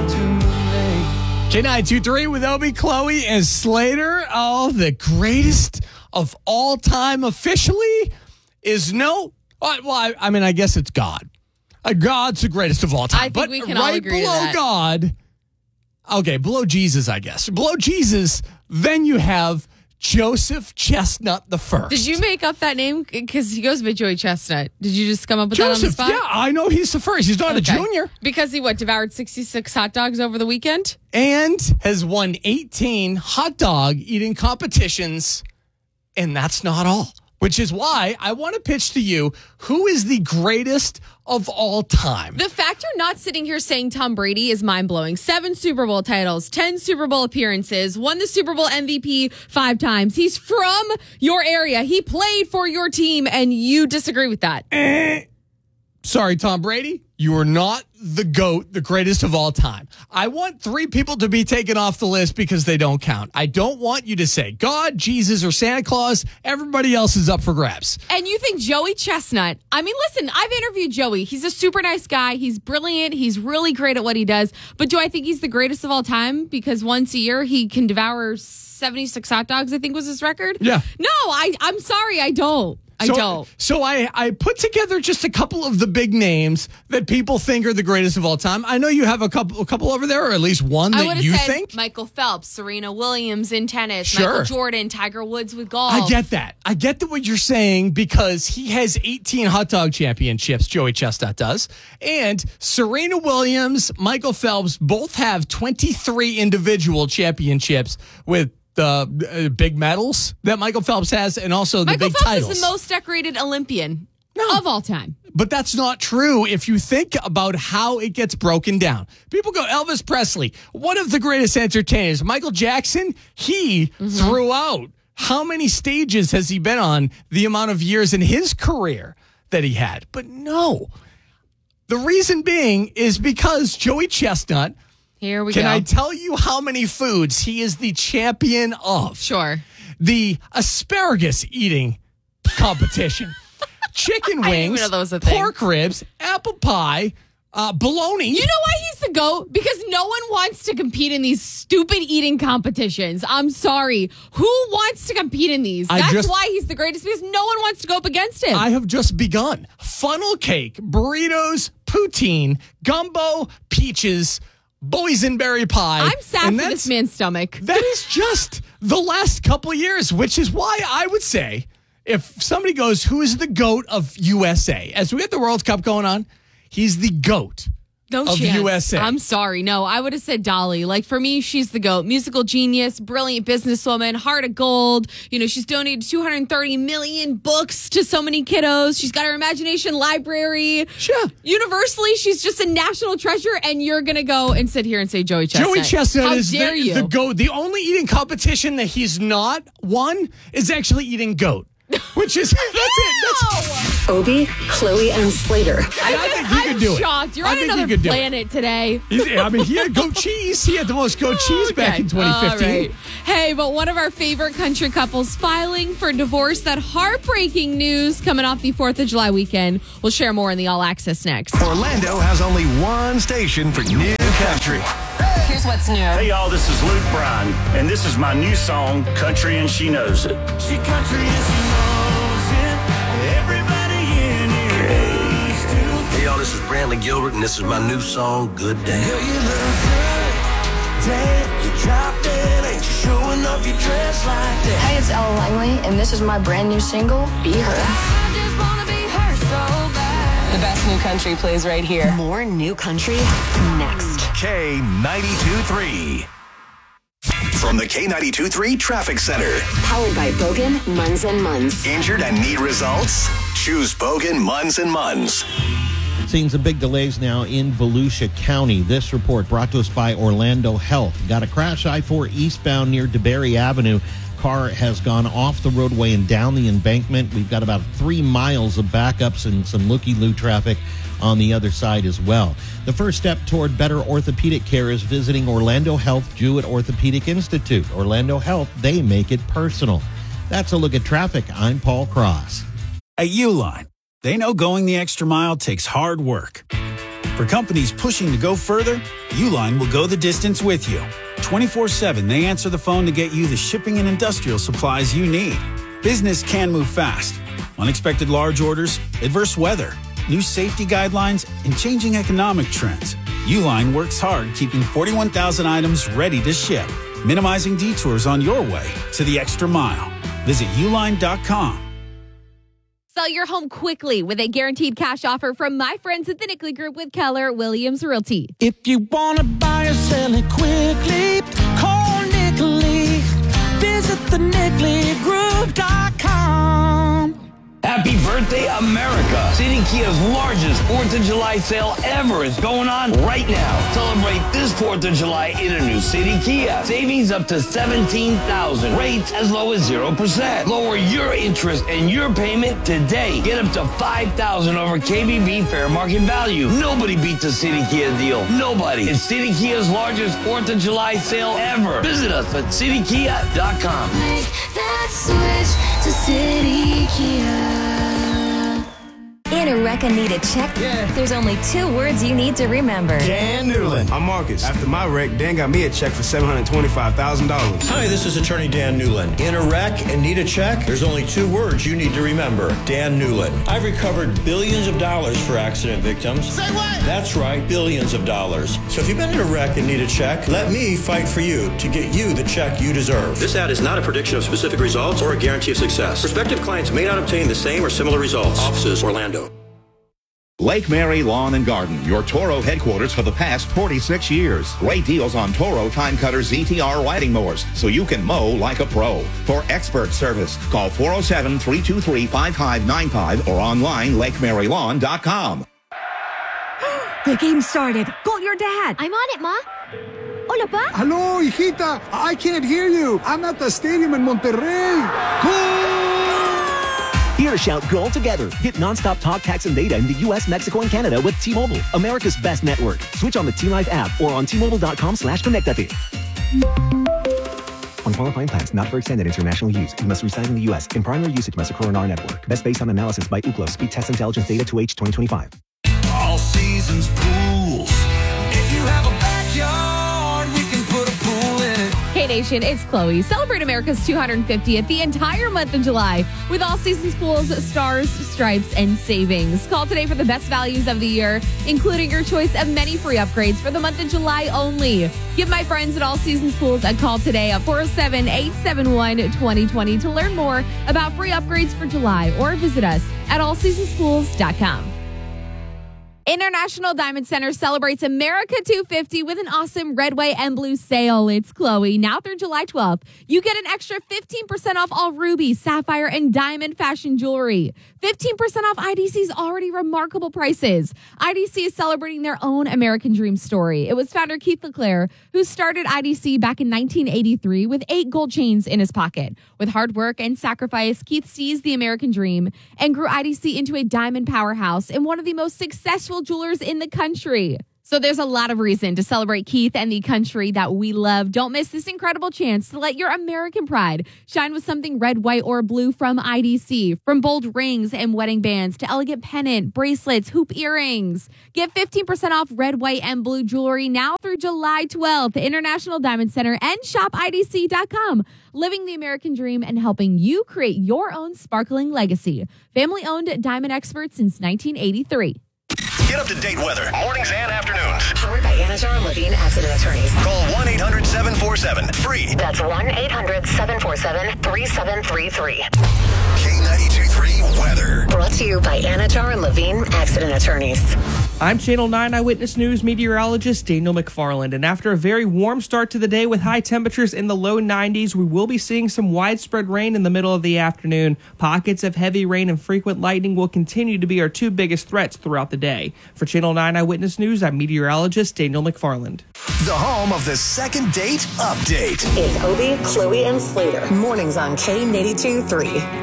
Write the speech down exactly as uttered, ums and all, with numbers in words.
K nine two three with Obi, Chloe, and Slater. Oh, the greatest of all time officially is no. Well, I, I mean, I guess it's God. Uh, God's the greatest of all time. I think but we can right all agree to below that. God, okay, below Jesus, I guess. Below Jesus, then you have Joseph Chestnut the First. Did you make up that name? Because he goes by Joey Chestnut. Did you just come up with Joseph, that on the spot? yeah, I know he's the first. He's not Okay. a junior. Because he, what, devoured sixty-six hot dogs over the weekend? And has won eighteen hot dog eating competitions. And that's not all. Which is why I want to pitch to you, who is the greatest of all time? The fact you're not sitting here saying Tom Brady is mind-blowing. Seven Super Bowl titles, ten Super Bowl appearances, won the Super Bowl M V P five times. He's from your area. He played for your team, and you disagree with that. Eh. Sorry, Tom Brady. You are not the GOAT, the greatest of all time. I want three people to be taken off the list because they don't count. I don't want you to say God, Jesus, or Santa Claus. Everybody else is up for grabs. And you think Joey Chestnut, I mean, listen, I've interviewed Joey. He's a super nice guy. He's brilliant. He's really great at what he does. But do I think he's the greatest of all time? Because once a year he can devour seventy-six hot dogs, I think was his record. Yeah. No, I, I'm sorry, I don't. I so, don't. So I, I put together just a couple of the big names that people think are the greatest of all time. I know you have a couple a couple over there, or at least one I that would have you said think. Michael Phelps, Serena Williams in tennis, Sure. Michael Jordan, Tiger Woods with golf. I get that. I get that what you're saying because he has eighteen hot dog championships, Joey Chestnut does. And Serena Williams, Michael Phelps both have twenty-three individual championships with the uh, big medals that Michael Phelps has and also the Michael big Phelps titles. is the most decorated Olympian No. of all time. But that's not true if you think about how it gets broken down. People go, Elvis Presley, one of the greatest entertainers. Michael Jackson, he Mm-hmm. threw out. How many stages has he been on the amount of years in his career that he had? But no. The reason being is because Joey Chestnut, Here we can go. I tell you how many foods he is the champion of? Sure. The asparagus eating competition. Chicken I didn't even wings, know that was a thing. pork ribs, apple pie, uh, bologna. You know why he's the GOAT? Because no one wants to compete in these stupid eating competitions. I'm sorry. Who wants to compete in these? I That's just- why he's the greatest, because no one wants to go up against him. I have just begun. Funnel cake, burritos, poutine, gumbo, peaches, boysenberry pie. I'm sad And for that's- this man's stomach. That is just the last couple of years, which is why I would say if somebody goes, who is the GOAT of U S A? As we have the World Cup going on, he's the GOAT. No of chance. U S A. I'm sorry. No, I would have said Dolly. Like, for me, she's the GOAT. Musical genius, brilliant businesswoman, heart of gold. You know, she's donated two hundred thirty million books to so many kiddos. She's got her imagination library. Sure. Universally, she's just a national treasure, and you're going to go and sit here and say Joey Chestnut. Joey Chestnut How is dare the, you? the GOAT. The only eating competition that he's not won is actually eating goat, which is, that's it. That's, Obi, Chloe, and Slater. I, I think he I'm could do it. shocked. You're I on think he another could do it. planet today. He's- I mean, he had goat cheese. He had the most goat cheese back in twenty fifteen. All right. Hey, but one of our favorite country couples filing for divorce. That heartbreaking news coming off the fourth of July weekend. We'll share more in the All Access next. Orlando has only one station for new country. Here's what's new. Hey y'all, this is Luke Bryan, and this is my new song, Country and She Knows It. She country and she knows it. Everybody in here needs to. Hey y'all, this is Brantley Gilbert, and this is my new song, Good Damn. Girl, you look good. Damn, you dropped it. Ain't you showing off your dress like that? Hey, it's Ella Langley, and this is my brand new single, Be Her. I just wanna be her so bad. The best new country plays right here. More new country next. K ninety-two point three. From the K ninety-two point three Traffic Center. Powered by Bogan, Munz and Munz. Injured and need results? Choose Bogan, Munz and Munz. Seeing some big delays now in Volusia County. This report brought to us by Orlando Health. Got a crash I four eastbound near DeBerry Avenue. Car has gone off the roadway and down the embankment. We've got about three miles of backups and some looky-loo traffic on the other side as well. The first step toward better orthopedic care is visiting Orlando Health Jewett Orthopedic Institute. Orlando Health, they make it personal. That's a look at traffic. I'm Paul Cross. At Uline, they know going the extra mile takes hard work. For companies pushing to go further, Uline will go the distance with you. twenty-four seven, they answer the phone to get you the shipping and industrial supplies you need. Business can move fast. Unexpected large orders, adverse weather, new safety guidelines, and changing economic trends. Uline works hard keeping forty-one thousand items ready to ship, minimizing detours on your way to the extra mile. Visit uline dot com. Sell your home quickly with a guaranteed cash offer from my friends at the Nickley Group with Keller Williams Realty. If you want to buy or sell it quickly, call Nickley. Visit the nickley group dot com. Happy birthday, America! City Kia's largest fourth of July sale ever is going on right now. Celebrate this fourth of July in a new City Kia. Savings up to seventeen thousand dollars. Rates as low as zero percent. Lower your interest and your payment today. Get up to five thousand dollars over K B B fair market value. Nobody beats a City Kia deal. Nobody. It's City Kia's largest fourth of July sale ever. Visit us at city kia dot com. Make that switch to City Kia. In a wreck and need a check? Yeah. There's only two words you need to remember. Dan Newland. I'm Marcus. After my wreck, Dan got me a check for seven hundred twenty-five thousand dollars. Hi, this is attorney Dan Newland. In a wreck and need a check? There's only two words you need to remember. Dan Newland. I've recovered billions of dollars for accident victims. Say what? That's right, billions of dollars. So if you've been in a wreck and need a check, let me fight for you to get you the check you deserve. This ad is not a prediction of specific results or a guarantee of success. Prospective clients may not obtain the same or similar results. Offices, Orlando. Lake Mary Lawn and Garden, your Toro headquarters for the past forty-six years. Great deals on Toro Time Cutter Z T R riding mowers, so you can mow like a pro. For expert service, call four oh seven, three two three, five five nine five or online lake mary lawn dot com. The game started. Call your dad. I'm on it, Ma. Hola, Pa. Hello, hijita. I can't hear you. I'm at the stadium in Monterrey. Goal! Here, shout goal together. Get nonstop talk, text, and data in the U S, Mexico, and Canada with T-Mobile, America's best network. Switch on the T-Life app or on T Mobile dot com slash connectate. On qualifying plans, not for extended international use. You must reside in the U S. In primary usage must occur on our network. Best based on analysis by Ookla. Speed test intelligence data to H twenty twenty-five. All seasons pools. If you have a backyard, we can put a pool in it. K-Nation, it's Chloe. Celebrate America's two hundred fiftieth the entire month of July with all seasons pools, stars, stripes, and savings. Call today for the best values of the year, including your choice of many free upgrades for the month of July only. Give my friends at All Seasons Pools a call today at four oh seven, eight seven one, two oh two oh to learn more about free upgrades for July or visit us at all seasons pools dot com. International Diamond Center celebrates America two fifty with an awesome red, white, and blue sale. It's Chloe. Now through July twelfth, you get an extra fifteen percent off all ruby, sapphire, and diamond fashion jewelry. fifteen percent off I D C's already remarkable prices. I D C is celebrating their own American dream story. It was founder Keith LeClaire who started I D C back in nineteen eighty-three with eight gold chains in his pocket. With hard work and sacrifice, Keith seized the American dream and grew I D C into a diamond powerhouse and one of the most successful jewelers in the country. So there's a lot of reason to celebrate Keith and the country that we love. Don't miss this incredible chance to let your American pride shine with something red, white, or blue from I D C. From bold rings and wedding bands to elegant pennant, bracelets, hoop earrings. Get fifteen percent off red, white, and blue jewelry now through July twelfth at International Diamond Center and shop I D C dot com. Living the American dream and helping you create your own sparkling legacy. Family-owned diamond expert since nineteen eighty-three. Get up-to-date weather, mornings and afternoons. Powered by Anajar and Levine Accident Attorneys. Call one eight hundred seven four seven free. That's one eight hundred seven four seven three seven three three. K ninety-two point three weather. Brought to you by Anajar and Levine Accident Attorneys. I'm Channel nine Eyewitness News meteorologist Daniel McFarland, and after a very warm start to the day with high temperatures in the low nineties, we will be seeing some widespread rain in the middle of the afternoon. Pockets of heavy rain and frequent lightning will continue to be our two biggest threats throughout the day. For Channel nine Eyewitness News, I'm meteorologist Daniel McFarland. The home of the second date update. It's Obie, Chloe, and Slater. Mornings on K ninety-two point three.